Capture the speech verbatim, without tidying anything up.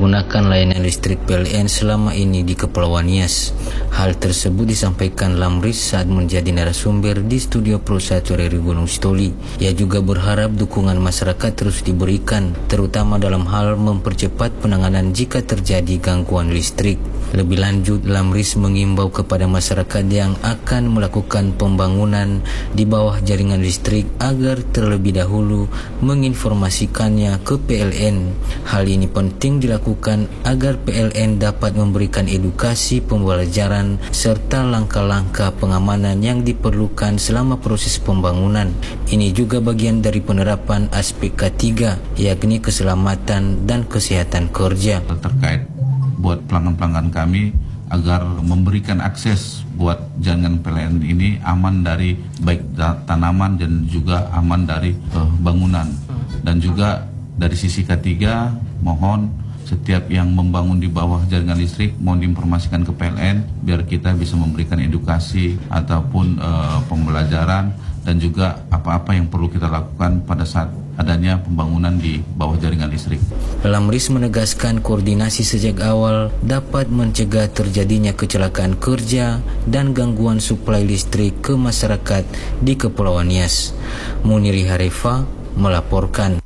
menggunakan layanan listrik P L N selama ini di Kepulauan Nias. Hal tersebut disampaikan Lamris saat menjadi narasumber di studio Pro satu R R I Gunung Sitoli. Ia juga berharap dukungan masyarakat terus diberikan, terutama dalam hal mempercepat penanganan jika terjadi gangguan listrik. Lebih lanjut, Lamris mengimbau kepada masyarakat yang akan melakukan pembangunan di bawah jaringan listrik agar terlebih dahulu menginformasikannya ke P L N. Hal ini penting dilakukan agar P L N dapat memberikan edukasi pembelajaran serta langkah-langkah pengamanan yang diperlukan selama proses pembangunan. Ini juga bagian dari penerapan aspek K tiga, yakni keselamatan dan kesehatan kerja. Terkait buat pelanggan-pelanggan kami agar memberikan akses buat jaringan P L N ini aman dari baik tanaman dan juga aman dari uh, bangunan. Dan juga dari sisi K tiga mohon setiap yang membangun di bawah jaringan listrik mohon diinformasikan ke P L N biar kita bisa memberikan edukasi ataupun uh, pembelajaran dan juga apa-apa yang perlu kita lakukan pada saat adanya pembangunan di bawah jaringan listrik. Lamris menegaskan koordinasi sejak awal dapat mencegah terjadinya kecelakaan kerja dan gangguan suplai listrik ke masyarakat di Kepulauan Nias. Muniri Harefa melaporkan.